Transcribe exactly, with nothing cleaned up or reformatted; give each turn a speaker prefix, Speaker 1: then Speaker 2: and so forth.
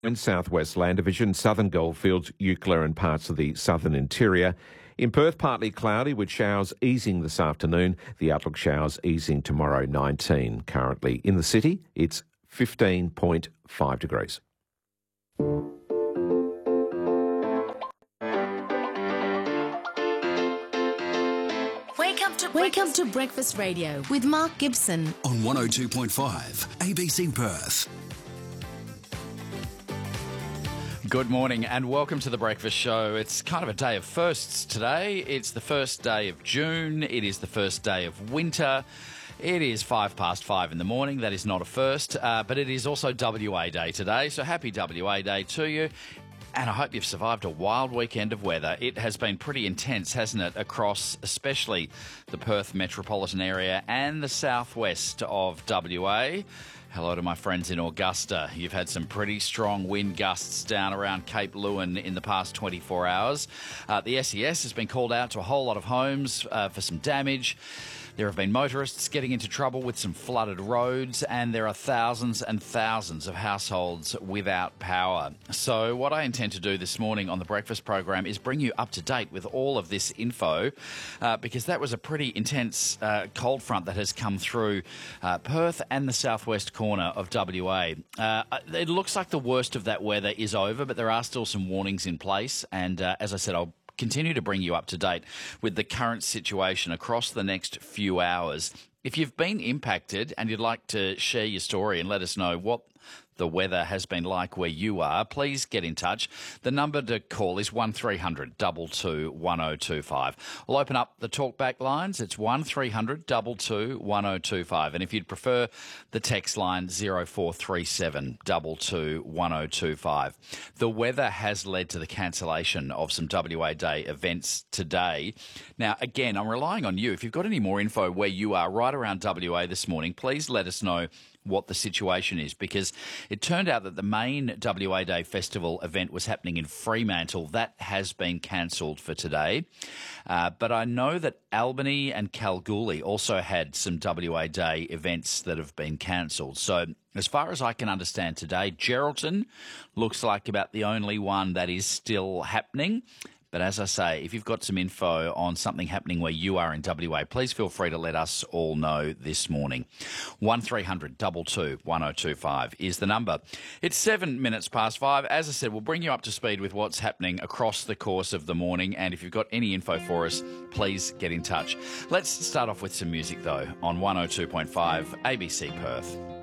Speaker 1: In southwest Land Division, southern Goldfields, Eucla and parts of the southern interior. In Perth, partly cloudy with showers easing this afternoon. The outlook showers easing tomorrow, nineteen currently. In the city, it's fifteen point five degrees.
Speaker 2: Wake up to Wake up to Breakfast Radio with Mark Gibson
Speaker 3: on one oh two point five A B C Perth.
Speaker 4: Good morning and welcome to the Breakfast Show. It's kind of a day of firsts today. It's the first day of June. It is the first day of winter. It is five past five in the morning. That is not a first, uh, but it is also W A Day today. So happy W A Day to you. And I hope you've survived a wild weekend of weather. It has been pretty intense, hasn't it, across especially the Perth metropolitan area and the southwest of W A. Hello to my friends in Augusta. You've had some pretty strong wind gusts down around Cape Leeuwin in the past twenty-four hours. Uh, the S E S has been called out to a whole lot of homes uh, for some damage. There have been motorists getting into trouble with some flooded roads, and there are thousands and thousands of households without power. So what I intend to do this morning on the breakfast program is bring you up to date with all of this info, uh, because that was a pretty intense uh, cold front that has come through uh, Perth and the southwest corner of W A. Uh, it looks like the worst of that weather is over, but there are still some warnings in place, and uh, as I said, I'll continue to bring you up to date with the current situation across the next few hours. If you've been impacted and you'd like to share your story and let us know what the weather has been like where you are, please get in touch. The number to call is one three hundred two two one oh two five. We'll open up the talkback lines. It's one three hundred two two one oh two five. And if you'd prefer the text line, zero four three seven two two one oh two five. The weather has led to the cancellation of some W A Day events today. Now, again, I'm relying on you. If you've got any more info where you are right around W A this morning, please let us know what the situation is, because it turned out that the main W A Day festival event was happening in Fremantle. That has been cancelled for today. Uh, but I know that Albany and Kalgoorlie also had some W A Day events that have been cancelled. So as far as I can understand today, Geraldton looks like about the only one that is still happening. But as I say, if you've got some info on something happening where you are in W A, please feel free to let us all know this morning. one three hundred two two one oh two five is the number. It's seven minutes past five. As I said, we'll bring you up to speed with what's happening across the course of the morning. And if you've got any info for us, please get in touch. Let's start off with some music, though, on one oh two point five A B C Perth.